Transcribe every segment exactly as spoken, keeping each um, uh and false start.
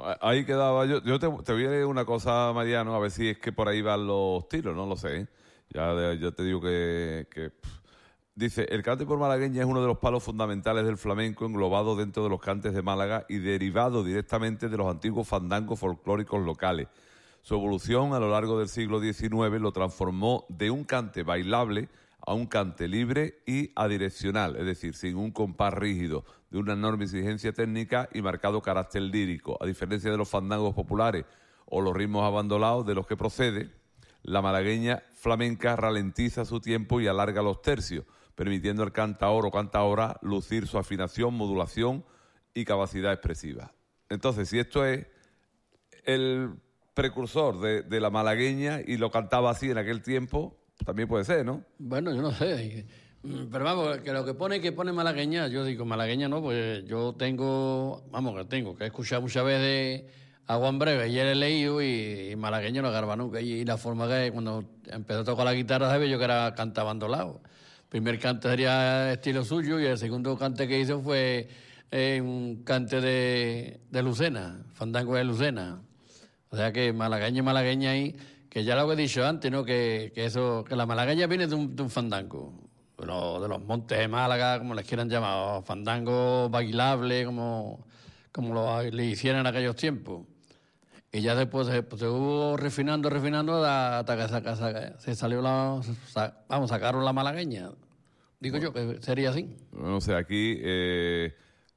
ahí quedaba yo. Yo te, te voy a leer una cosa, Mariano, a ver si es que por ahí van los tiros, no lo sé. ¿eh? Ya, ya te digo que... que pff. Dice, el cante por malagueña es uno de los palos fundamentales del flamenco, englobado dentro de los cantes de Málaga y derivado directamente de los antiguos fandangos folclóricos locales. Su evolución a lo largo del siglo diecinueve lo transformó de un cante bailable a un cante libre y adireccional, es decir, sin un compás rígido, de una enorme exigencia técnica y marcado carácter lírico. A diferencia de los fandangos populares o los ritmos abandonados de los que procede, la malagueña flamenca ralentiza su tiempo y alarga los tercios, permitiendo al cantaor o cantaora lucir su afinación, modulación y capacidad expresiva. Entonces, si esto es el precursor de, de la malagueña y lo cantaba así en aquel tiempo, también puede ser, ¿no? Bueno, yo no sé. Pero vamos, que lo que pone que pone malagueña, yo digo malagueña no, pues yo tengo, vamos, que tengo, que he escuchado muchas veces a Juan Breve y él he leído y, y malagueño no agarra nunca. Y, y la forma que cuando empezó a tocar la guitarra, ¿sabes? Yo que era cantaba bandolado. Primer cante sería estilo suyo y el segundo cante que hizo fue eh, un cante de, de Lucena, fandango de Lucena. O sea que malagueña y malagueña ahí, que ya lo he dicho antes, ¿no? Que, que eso, que la malagueña viene de un, de un fandango, de los, de los montes de Málaga, como les quieran llamar, fandango bailable, como, como lo le hicieron en aquellos tiempos. Y ya después se, pues, se hubo refinando, refinando, hasta que se, se, se salió la... Sa, vamos, sacaron la malagueña. Digo bueno, yo que sería así. No sé, aquí eh,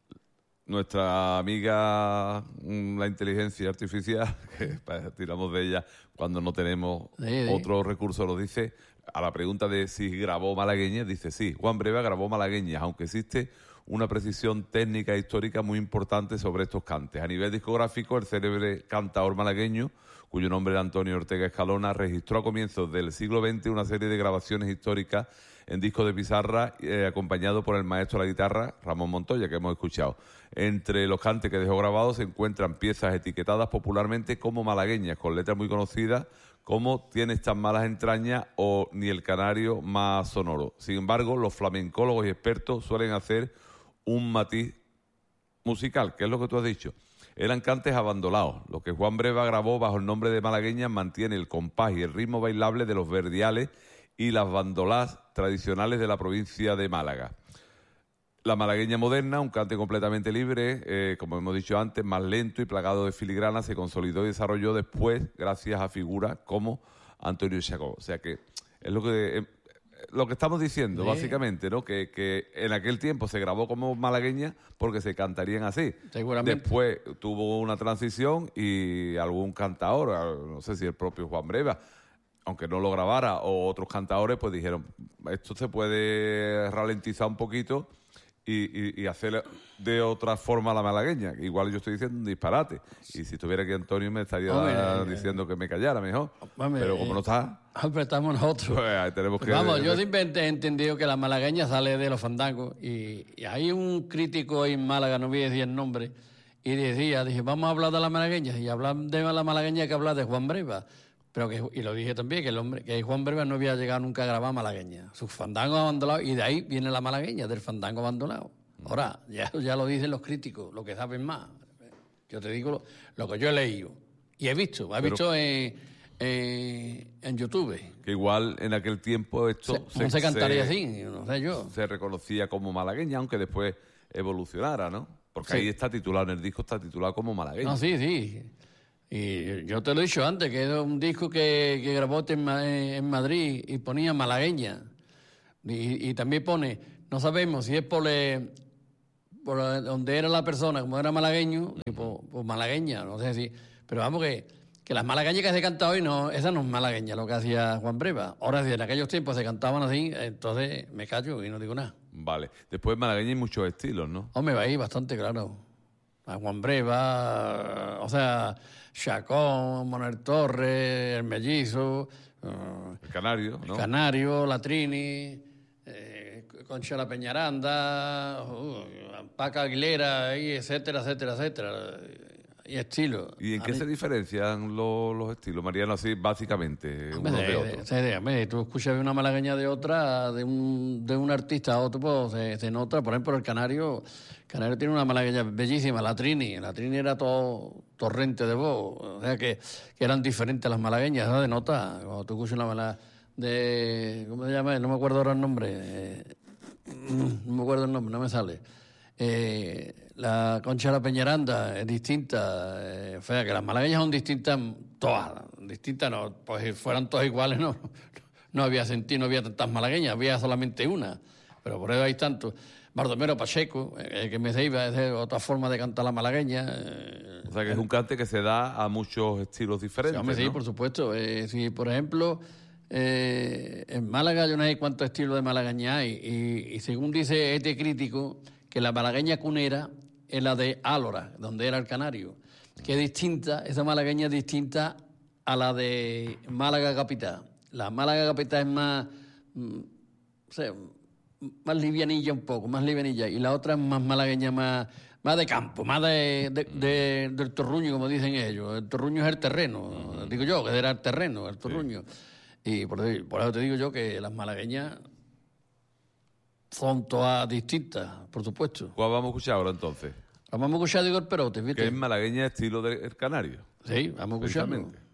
nuestra amiga la inteligencia artificial, que tiramos de ella cuando no tenemos sí, sí. otro recurso, lo dice, a la pregunta de si grabó malagueñas, dice sí, Juan Breva grabó malagueñas, aunque existe una precisión técnica e histórica muy importante sobre estos cantes. A nivel discográfico, el célebre cantaor malagueño, cuyo nombre era Antonio Ortega Escalona, registró a comienzos del siglo veinte una serie de grabaciones históricas en discos de pizarra, eh, acompañado por el maestro de la guitarra, Ramón Montoya, que hemos escuchado. Entre los cantes que dejó grabados se encuentran piezas etiquetadas popularmente como malagueñas, con letras muy conocidas como Tienes tan malas entrañas o Ni el canario más sonoro. Sin embargo, los flamencólogos y expertos suelen hacer un matiz musical, que es lo que tú has dicho. Eran cantes abandonados. Lo que Juan Breva grabó bajo el nombre de malagueñas mantiene el compás y el ritmo bailable de los verdiales y las bandolás tradicionales de la provincia de Málaga. La malagueña moderna, un cante completamente libre, eh, como hemos dicho antes, más lento y plagado de filigrana, se consolidó y desarrolló después gracias a figuras como Antonio Chacón. O sea que es lo que... Eh, Lo que estamos diciendo, sí. básicamente, ¿no? Que, que en aquel tiempo se grabó como malagueña porque se cantarían así. Seguramente. Después tuvo una transición y algún cantador, no sé si el propio Juan Breva, aunque no lo grabara, o otros cantadores, pues dijeron, esto se puede ralentizar un poquito y, y, y hacer de otra forma la malagueña. Igual yo estoy diciendo un disparate. Y si estuviera aquí Antonio me estaría Hombre, diciendo que me callara mejor. Hombre, Pero como no está... Apretamos nosotros. Pues ahí tenemos que... Vamos, yo siempre he entendido que la malagueña sale de los fandangos. Y, y hay un crítico ahí en Málaga, no voy a decir el nombre, y decía, dije, vamos a hablar de la malagueña. Y hablar de la malagueña hay que hablar de Juan Breva. Pero que, y lo dije también, que el hombre, que Juan Breva no había llegado nunca a grabar malagueña. Sus fandangos abandonados, y de ahí viene la malagueña, del fandango abandonado. Ahora, ya, ya lo dicen los críticos, los que saben más. Yo te digo lo, lo que yo he leído. Y he visto, he Pero, visto en, en, en YouTube. Que igual en aquel tiempo esto... Se, no se, se cantaría se, así, no sé yo. Se reconocía como malagueña, aunque después evolucionara, ¿no? Porque sí. ahí está titulado, en el disco está titulado como malagueña. No, sí, sí. Y yo te lo he dicho antes, que era un disco que, que grabó en, en Madrid y ponía malagueña. Y, y también pone, no sabemos si es por, le, por donde era la persona, como era malagueño, por, por malagueña, no sé si... Pero vamos que, que las malagueñas que se canta hoy, no, esa no es malagueña, lo que hacía Juan Breva. Ahora, si en aquellos tiempos se cantaban así, entonces me callo y no digo nada. Vale. Después malagueña hay muchos estilos, ¿no? Hombre, va ahí bastante claro. A Juan Breva, o sea, Chacón, Manuel Torres, El Mellizo... Uh, el Canario, ¿no? El Canario, la Trini... Eh, Concha la Peñaranda, uh, Paca Aguilera, y etcétera, etcétera, etcétera. y estilo. ¿Y en a qué mí... se diferencian los, los estilos, Mariano, así básicamente, uno de, de otro? Se de, tú escuchas una malagueña de otra, de un, de un artista a otro, pues se, se nota. Por ejemplo, el Canario, el Canario tiene una malagueña bellísima, la Trini. La Trini era todo torrente de voz, o sea que, que eran diferentes las malagueñas, ¿no? De nota. Cuando tú escuchas una malagueña de... ¿Cómo se llama? No me acuerdo ahora el nombre. Eh, no me acuerdo el nombre, no me sale. Eh, la Concha de la Peñaranda es distinta, eh, o sea, que las malagueñas son distintas todas, distintas no, pues si fueran todas iguales no, no había sentido, no había tantas malagueñas, había solamente una, pero por eso hay tantos. Bardomero Pacheco, eh, que me iba es otra forma de cantar la malagueña. Eh, o sea, que es un cante que se da a muchos estilos diferentes, sí, hombre, ¿no? Sí, por supuesto. Eh, si, por ejemplo, eh, en Málaga yo no sé cuántos estilos de malagueña hay, y, y según dice este crítico, que la malagueña cunera es la de Álora, donde era el Canario, que es distinta, esa malagueña es distinta a la de Málaga capital. La Málaga capital es más, mm, o sea, más livianilla un poco, más livianilla, y la otra es más malagueña, más, más de campo, más de, de, de, del torruño, como dicen ellos. El torruño es el terreno, digo yo, que era el terreno, el torruño. Sí. Y por, por eso te digo yo que las malagueñas son todas distintas, por supuesto. ¿Cuál vamos a escuchar ahora entonces? Vamos a escuchar a Igor Perote, ¿viste? Que es malagueña estilo del Canario. Sí, vamos a escucharlo.